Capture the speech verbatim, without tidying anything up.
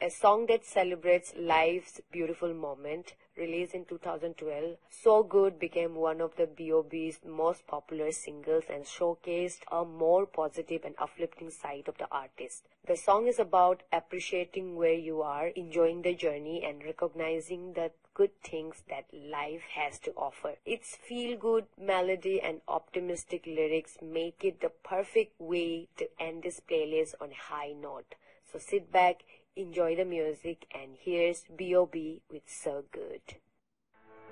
a song that celebrates life's beautiful moment. Released in two thousand twelve, So Good became one of the B O B's most popular singles and showcased a more positive and uplifting side of the artist. The song is about appreciating where you are, enjoying the journey, and recognizing the good things that life has to offer. Its feel-good melody and optimistic lyrics make it the perfect way to end this playlist on a high note. So sit back, enjoy the music, and here's B O B with So Good.